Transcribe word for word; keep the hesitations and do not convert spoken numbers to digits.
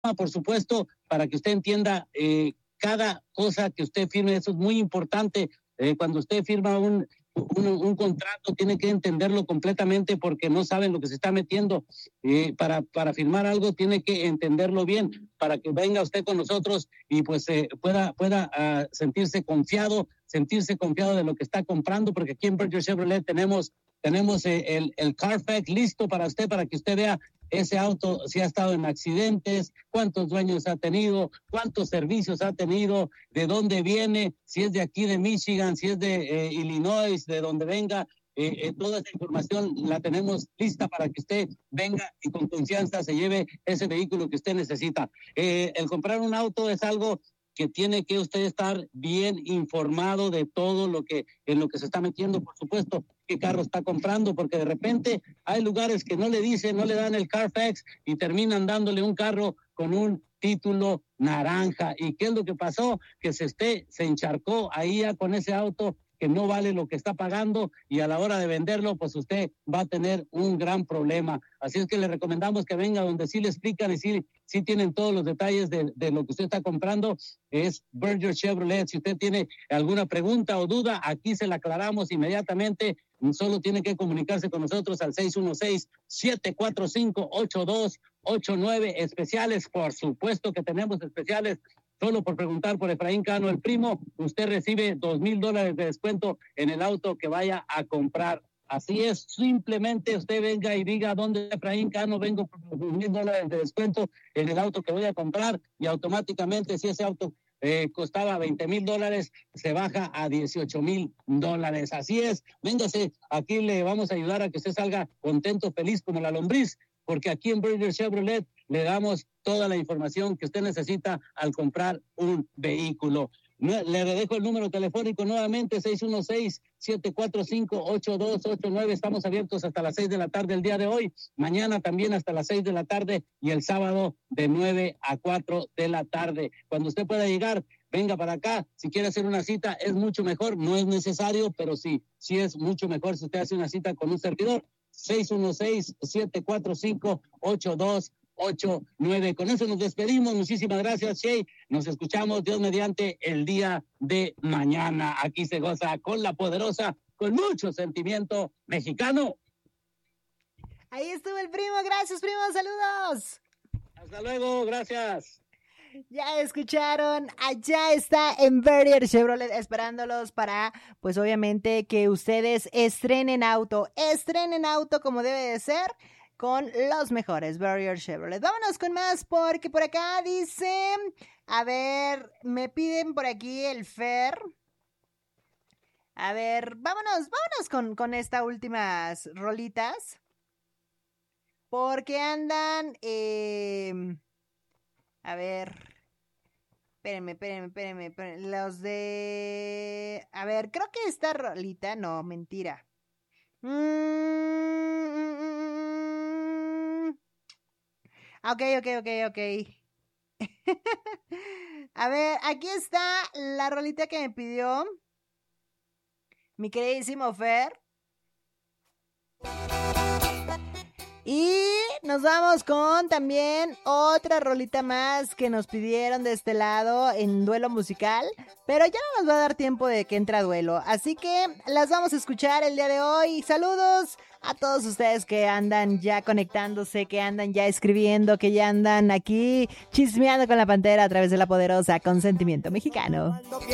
por supuesto, para que usted entienda eh, cada cosa que usted firme. Eso es muy importante. Eh, cuando usted firma un, un, un contrato, tiene que entenderlo completamente porque no saben lo que se está metiendo. Eh, para, para firmar algo, tiene que entenderlo bien para que venga usted con nosotros y pues eh, pueda, pueda uh, sentirse confiado, sentirse confiado de lo que está comprando, porque aquí en Berger Chevrolet tenemos, tenemos eh, el, el Carfax listo para usted, para que usted vea ese auto, si ha estado en accidentes, cuántos dueños ha tenido, cuántos servicios ha tenido, de dónde viene, si es de aquí de Michigan, si es de eh, Illinois, de donde venga. Eh, eh, toda esta información la tenemos lista para que usted venga y con confianza se lleve ese vehículo que usted necesita. Eh, el comprar un auto es algo que tiene que usted estar bien informado de todo lo que en lo que se está metiendo, por supuesto, qué carro está comprando, porque de repente hay lugares que no le dicen, no le dan el Carfax y terminan dándole un carro con un título naranja. ¿Y qué es lo que pasó? Que se esté, se encharcó ahí ya con ese auto que no vale lo que está pagando y a la hora de venderlo, pues usted va a tener un gran problema. Así es que le recomendamos que venga donde sí le explican y sí, sí tienen todos los detalles de, de lo que usted está comprando. Es Berger Chevrolet. Si usted tiene alguna pregunta o duda, aquí se la aclaramos inmediatamente. Solo tiene que comunicarse con nosotros al seis uno seis, siete cuatro cinco, ocho dos ocho nueve. Especiales, por supuesto que tenemos especiales. Solo por preguntar por Efraín Cano, el primo, usted recibe dos mil dólares de descuento en el auto que vaya a comprar. Así es, simplemente usted venga y diga dónde Efraín Cano, vengo por dos mil dólares de descuento en el auto que voy a comprar y automáticamente si ese auto eh, costaba veinte mil dólares, se baja a dieciocho mil dólares. Así es, véngase, aquí le vamos a ayudar a que usted salga contento, feliz como la lombriz, porque aquí en Berger Chevrolet le damos toda la información que usted necesita al comprar un vehículo. Le dejo el número telefónico nuevamente, seis uno seis, siete cuatro cinco, ocho dos ocho nueve. Estamos abiertos hasta las seis de la tarde el día de hoy, mañana también hasta las seis de la tarde y el sábado de nueve a cuatro de la tarde. Cuando usted pueda llegar, venga para acá. Si quiere hacer una cita, es mucho mejor. No es necesario, pero sí, sí es mucho mejor si usted hace una cita con un servidor. seis uno seis, siete cuatro cinco, ocho dos ocho nueve. Con eso nos despedimos. Muchísimas gracias, Shey. Nos escuchamos, Dios mediante, el día de mañana. Aquí se goza con la poderosa, con mucho sentimiento mexicano. Ahí estuvo el primo. Gracias, primo. Saludos. Hasta luego. Gracias. Ya escucharon, allá está en Berger Chevrolet esperándolos para, pues obviamente, que ustedes estrenen auto, estrenen auto como debe de ser, con los mejores Berger Chevrolet. Vámonos con más, porque por acá dice, a ver, me piden por aquí el Fer. A ver, vámonos, vámonos con, con estas últimas rolitas, porque andan, eh... a ver, espérenme, espérenme, espérenme, espérenme, los de... A ver, creo que esta rolita, no, mentira. Mm... Ok, ok, ok, ok. A ver, aquí está la rolita que me pidió mi queridísimo Fer. Y nos vamos con también otra rolita más que nos pidieron de este lado en duelo musical, pero ya no nos va a dar tiempo de que entre a duelo, así que las vamos a escuchar el día de hoy. Saludos a todos ustedes que andan ya conectándose, que andan ya escribiendo, que ya andan aquí chismeando con la Pantera a través de la poderosa Consentimiento Mexicano.